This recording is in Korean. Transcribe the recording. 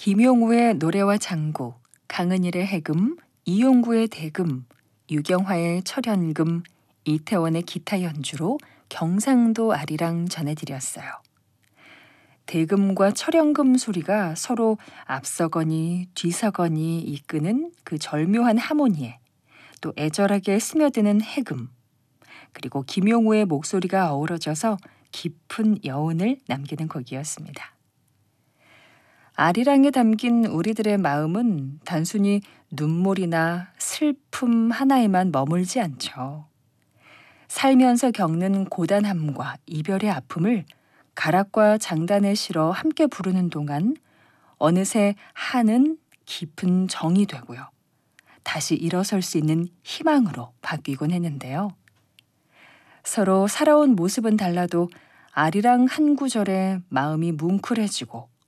김용우의 노래와 장구, 강은일의 해금, 이용구의 대금, 유경화의 철연금, 이태원의 기타 연주로 경상도 아리랑 전해드렸어요. 대금과 철연금 소리가 서로 앞서거니 뒤서거니 이끄는 그 절묘한 하모니에 또 애절하게 스며드는 해금, 그리고 김용우의 목소리가 어우러져서 깊은 여운을 남기는 곡이었습니다. 아리랑에 담긴 우리들의 마음은 단순히 눈물이나 슬픔 하나에만 머물지 않죠. 살면서 겪는 고단함과 이별의 아픔을 가락과 장단에 실어 함께 부르는 동안 어느새 한은 깊은 정이 되고요. 다시 일어설 수 있는 희망으로 바뀌곤 했는데요. 서로 살아온 모습은 달라도 아리랑 한 구절에 마음이 뭉클해지고